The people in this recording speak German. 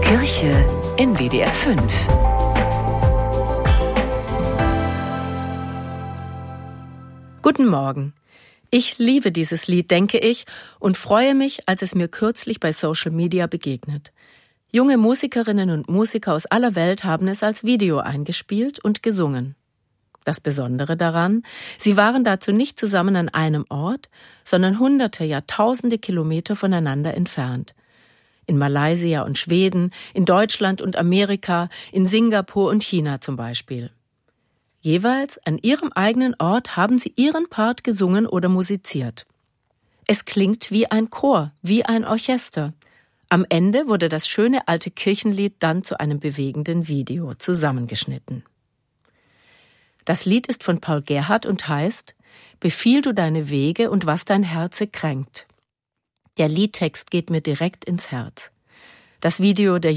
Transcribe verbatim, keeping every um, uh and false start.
Kirche in W D R fünf. Guten Morgen. Ich liebe dieses Lied, denke ich, und freue mich, als es mir kürzlich bei Social Media begegnet. Junge Musikerinnen und Musiker aus aller Welt haben es als Video eingespielt und gesungen. Das Besondere daran, sie waren dazu nicht zusammen an einem Ort, sondern hunderte, ja tausende Kilometer voneinander entfernt. In Malaysia und Schweden, in Deutschland und Amerika, in Singapur und China zum Beispiel. Jeweils an ihrem eigenen Ort haben sie ihren Part gesungen oder musiziert. Es klingt wie ein Chor, wie ein Orchester. Am Ende wurde das schöne alte Kirchenlied dann zu einem bewegenden Video zusammengeschnitten. Das Lied ist von Paul Gerhardt und heißt »Befiehl du deine Wege und was dein Herze kränkt«. Der Liedtext geht mir direkt ins Herz. Das Video der